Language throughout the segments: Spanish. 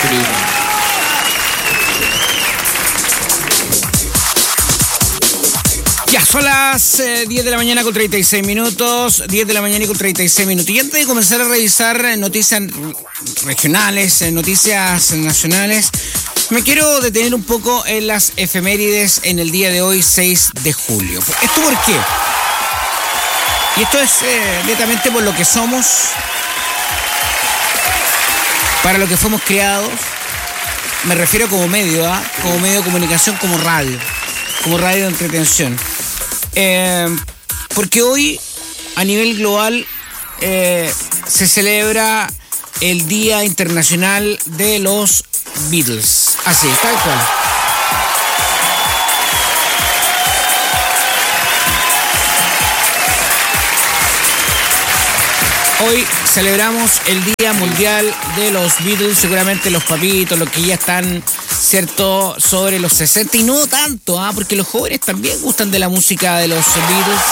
Ya, son las 10 de la mañana con 36 minutos, 10 de la mañana y con 36 minutos. Y antes de comenzar a revisar noticias regionales, noticias nacionales, me quiero detener un poco en las efemérides en el día de hoy, 6 de julio. ¿Esto por qué? Y esto es netamente por lo que somos, para lo que fuimos creados. Me refiero como medio, como medio de comunicación, como radio de entretención. Porque hoy, a nivel global, se celebra el Día Internacional de los Beatles. Así, tal cual. Hoy celebramos el Día Mundial de los Beatles. Seguramente los papitos, los que ya están, ¿cierto?, sobre los 60, y no tanto, porque los jóvenes también gustan de la música de los Beatles.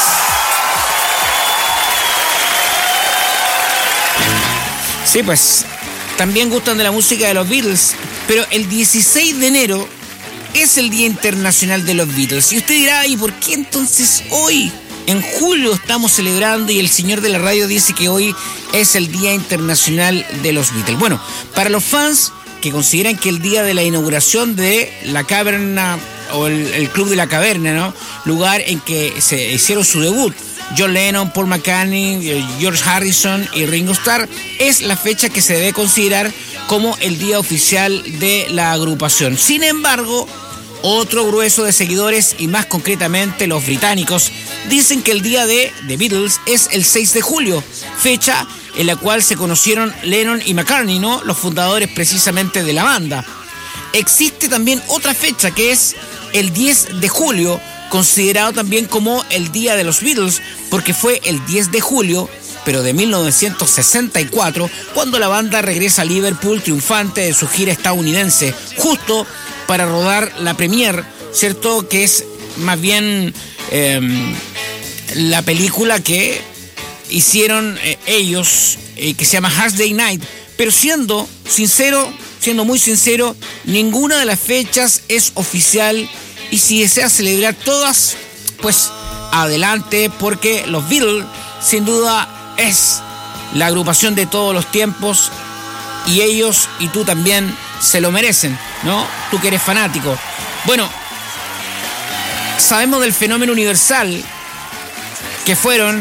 Sí, pues, también gustan de la música de los Beatles, pero el 16 de enero es el Día Internacional de los Beatles. Y usted dirá, ¿y por qué entonces hoy? En julio estamos celebrando y el señor de la radio dice que hoy es el Día Internacional de los Beatles. Bueno, para los fans que consideran que el día de la inauguración de la caverna o el Club de la Caverna, ¿no?, lugar en que se hicieron su debut John Lennon, Paul McCartney, George Harrison y Ringo Starr, es la fecha que se debe considerar como el día oficial de la agrupación. Sin embargo, otro grueso de seguidores, y más concretamente los británicos, dicen que el día de The Beatles es el 6 de julio, fecha en la cual se conocieron Lennon y McCartney, ¿no?, los fundadores precisamente de la banda. Existe también otra fecha que es el 10 de julio, considerado también como el día de los Beatles, porque fue el 10 de julio, pero de 1964, cuando la banda regresa a Liverpool triunfante de su gira estadounidense, justo para rodar la premiere, ¿cierto?, que es más bien la película que hicieron ellos, que se llama Hard Day Night. Pero siendo muy sincero, ninguna de las fechas es oficial, y si desea celebrar todas, pues adelante, porque los Beatles sin duda es la agrupación de todos los tiempos, y ellos y tú también se lo merecen, ¿no? Tú que eres fanático. Bueno, sabemos del fenómeno universal que fueron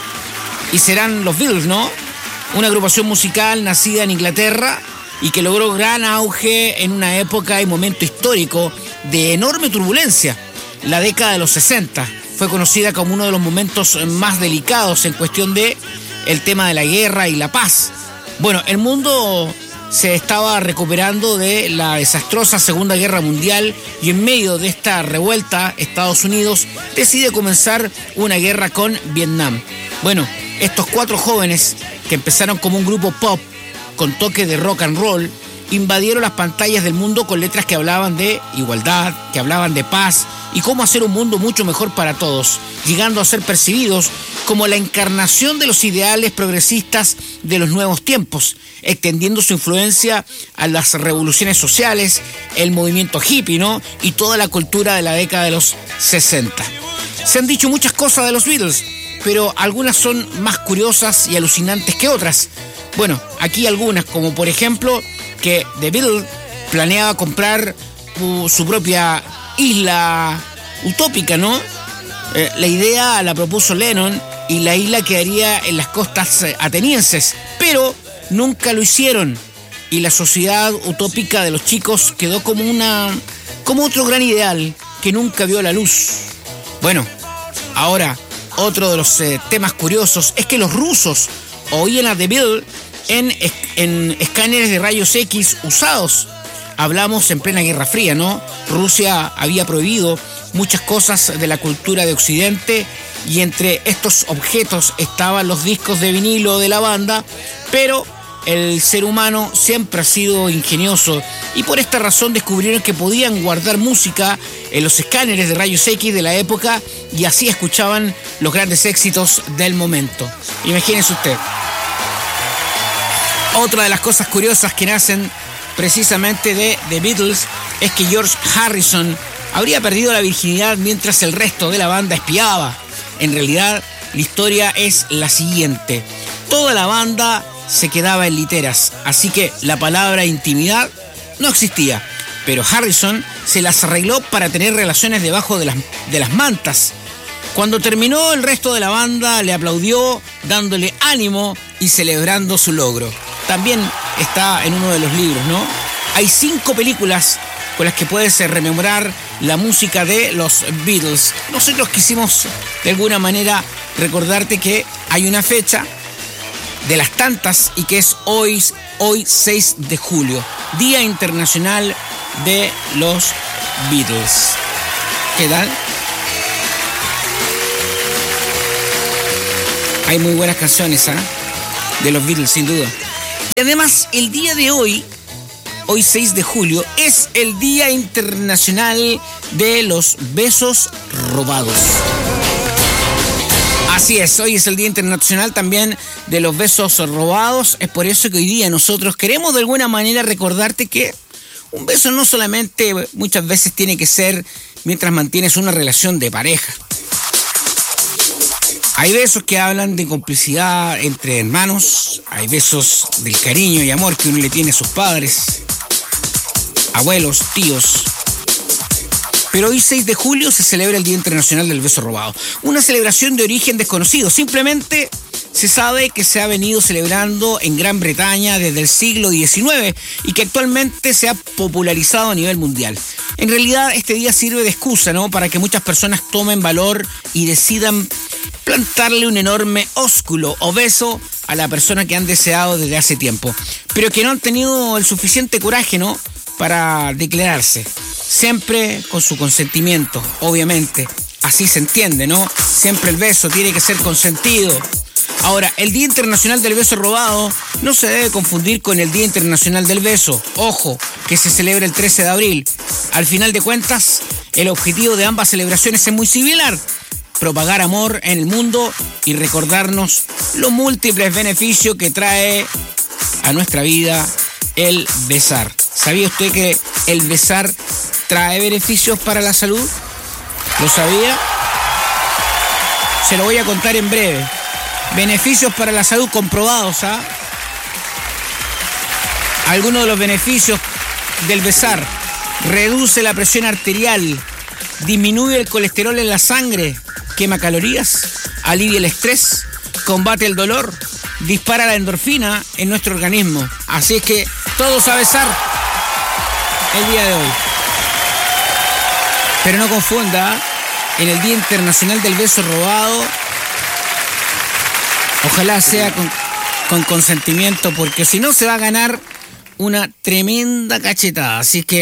y serán los Beatles, ¿no? Una agrupación musical nacida en Inglaterra y que logró gran auge en una época y momento histórico de enorme turbulencia. La década de los 60 fue conocida como uno de los momentos más delicados en cuestión de el tema de la guerra y la paz. Bueno, el mundo se estaba recuperando de la desastrosa Segunda Guerra Mundial, y en medio de esta revuelta Estados Unidos decide comenzar una guerra con Vietnam. Bueno, estos 4 jóvenes que empezaron como un grupo pop con toque de rock and roll invadieron las pantallas del mundo con letras que hablaban de igualdad, que hablaban de paz y cómo hacer un mundo mucho mejor para todos, llegando a ser percibidos como la encarnación de los ideales progresistas de los nuevos tiempos, extendiendo su influencia a las revoluciones sociales, el movimiento hippie, ¿no?, y toda la cultura de la década de los 60. Se han dicho muchas cosas de los Beatles, pero algunas son más curiosas y alucinantes que otras. Bueno, aquí algunas, como por ejemplo que The Beatles planeaba comprar su propia isla utópica, ¿no? La idea la propuso Lennon y la isla quedaría en las costas atenienses, pero nunca lo hicieron, y la sociedad utópica de los chicos quedó como otro gran ideal que nunca vio la luz. Bueno, ahora otro de los temas curiosos es que los rusos oían a The Beatles en escáneres de rayos X usados. Hablamos en plena Guerra Fría, ¿no? Rusia había prohibido muchas cosas de la cultura de Occidente, y entre estos objetos estaban los discos de vinilo de la banda, pero el ser humano siempre ha sido ingenioso, y por esta razón descubrieron que podían guardar música en los escáneres de rayos X de la época, y así escuchaban los grandes éxitos del momento. Imagínense usted. Otra de las cosas curiosas que nacen precisamente de The Beatles es que George Harrison habría perdido la virginidad mientras el resto de la banda espiaba. En realidad, la historia es la siguiente. Toda la banda se quedaba en literas, así que la palabra intimidad no existía. Pero Harrison se las arregló para tener relaciones debajo de las mantas. Cuando terminó, el resto de la banda le aplaudió, dándole ánimo y celebrando su logro. También está en uno de los libros, ¿no? Hay 5 películas con las que puedes rememorar la música de los Beatles. Nosotros quisimos, de alguna manera, recordarte que hay una fecha de las tantas y que es hoy 6 de julio, Día Internacional de los Beatles. ¿Qué tal? Hay muy buenas canciones, de los Beatles, sin duda. Y además, el día de hoy 6 de julio, es el Día Internacional de los Besos Robados. Así es, hoy es el Día Internacional también de los Besos Robados. Es por eso que hoy día nosotros queremos de alguna manera recordarte que un beso no solamente muchas veces tiene que ser mientras mantienes una relación de pareja. Hay besos que hablan de complicidad entre hermanos, hay besos del cariño y amor que uno le tiene a sus padres, abuelos, tíos. Pero hoy 6 de julio se celebra el Día Internacional del Beso Robado. Una celebración de origen desconocido. Simplemente se sabe que se ha venido celebrando en Gran Bretaña desde el siglo XIX y que actualmente se ha popularizado a nivel mundial. En realidad este día sirve de excusa, ¿no?, para que muchas personas tomen valor y decidan plantarle un enorme ósculo o beso a la persona que han deseado desde hace tiempo, pero que no han tenido el suficiente coraje, ¿no?, para declararse. Siempre con su consentimiento, obviamente. Así se entiende, ¿no? Siempre el beso tiene que ser consentido. Ahora, el Día Internacional del Beso Robado no se debe confundir con el Día Internacional del Beso. Ojo, que se celebra el 13 de abril. Al final de cuentas, el objetivo de ambas celebraciones es muy similar: propagar amor en el mundo y recordarnos los múltiples beneficios que trae a nuestra vida el besar. ¿Sabía usted que el besar trae beneficios para la salud? ¿Lo sabía? Se lo voy a contar en breve. Beneficios para la salud comprobados, Algunos de los beneficios del besar: reduce la presión arterial, disminuye el colesterol en la sangre, quema calorías, alivia el estrés, combate el dolor, dispara la endorfina en nuestro organismo. Así es que todos a besar el día de hoy. Pero no confunda, en el Día Internacional del Beso Robado, ojalá sea con consentimiento, porque si no se va a ganar una tremenda cachetada. Así que